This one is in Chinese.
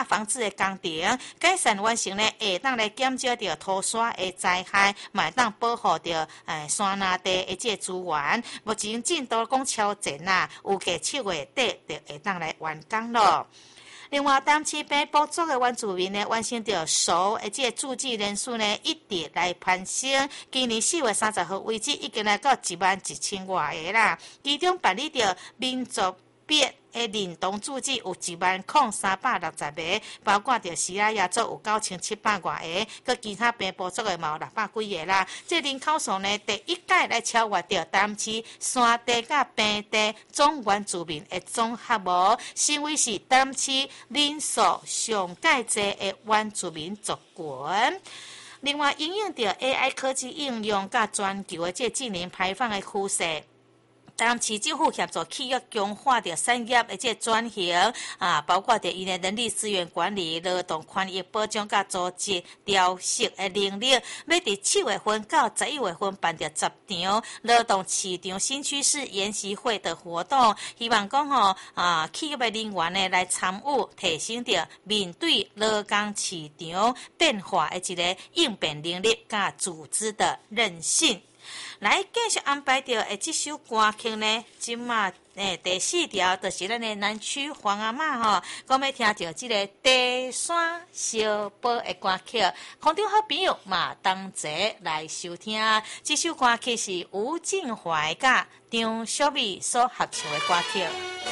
防治的工程，改善完成呢，会当来减少着土砂的灾害，嘛会当保护着山林地的这资源。目前进度讲超前啦，预计7月底就会当来完工咯。另外，淡市边补助的原住民呢，完成着熟的这住址人数呢，一直来攀升。今年4月30号为止，已经来到11000外个啦。其中办理着民族别的认同住址有10360个，包括着西拉雅族有9700外个，佮其他边补助的嘛有600几个啦。这人口数呢，第一届来超越着淡市山地甲平地总原住民的总合无，成为是淡市人数上界侪的原住民族群。另外，应用着 AI 科技应用甲全球的这智能排放的趋势。淡市政府协助企业强化着产业的这转型包括着因的人力资源管理、劳动权益保障甲组织调适的能力。要伫7月份到11月份办着10场劳动市场新趋势研习会的活动，希望讲企业的人员呢来参与，提升着面对劳工市场变化的一个应变能力甲组织的韧性。来继续安排到这首歌曲呢，今嘛第4条就是咱的南区黄阿嬷讲要听到这个地山小宝的歌曲，空中好朋友嘛同齐来收听。这首歌曲是吴静怀甲张小美所合唱的歌曲。